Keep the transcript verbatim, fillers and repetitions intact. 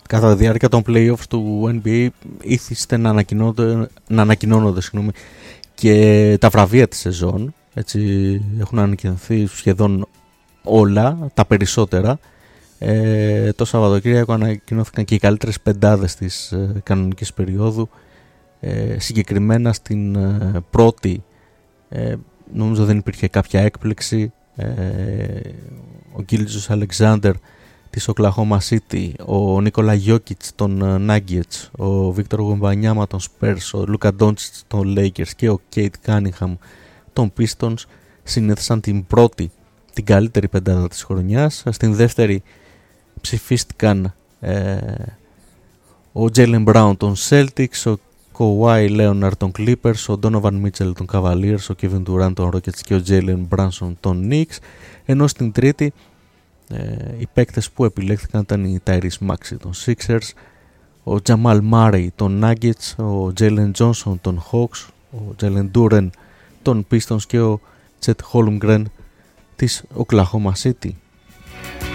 κατά τη διάρκεια των playoffs του N B A ήθιστε να ανακοινώνονται, να ανακοινώνονται συγγνώμη, και τα βραβεία της σεζόν. Έτσι, έχουν ανακοινωθεί σχεδόν όλα, τα περισσότερα. Ε, το Σαββατοκύριακο ανακοινώθηκαν και οι καλύτερες πεντάδες της ε, κανονικής περίοδου. Ε, συγκεκριμένα στην ε, πρώτη ε, νομίζω δεν υπήρχε κάποια έκπληξη. Ε, ο Γκίλγιος Αλεξάνδερ της Οκλαχώμα City, ο Νίκολα Γιόκιτς των Nuggets, ο Βίκτορ Γουεμπανιάμα των Spurs, ο Λούκα Ντόντσιτς των Lakers και ο Κέιτ Κάνιχαμ των Pistons συνέθεσαν την πρώτη, την καλύτερη πεντάδα της χρονιάς. Στην δεύτερη ψηφίστηκαν ε, ο Τζέιλεν Μπράουν των Celtics, ο Κοουάι Λέοναρντ των Clippers, ο Ντόνοβαν Μίτσελ των Cavaliers, ο Kevin Durant των Rockets και ο Τζέιλεν Μπράνσον των Knicks. Ενώ στην τρίτη ε, οι παίκτες που επιλέχθηκαν ήταν οι Tyrese Maxey των Sixers, ο Jamal Murray των Nuggets, ο Jalen Johnson των Hawks, ο Jalen Duren των Pistons και ο Chet Holmgren της Oklahoma City